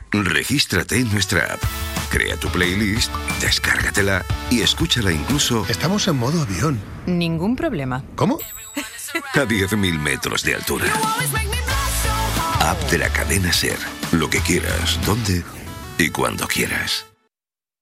Regístrate en nuestra app, crea tu playlist, descárgatela y escúchala incluso... Estamos en modo avión. Ningún problema. ¿Cómo? A 10.000 metros de altura. App de la cadena SER. Lo que quieras, dónde y cuando quieras.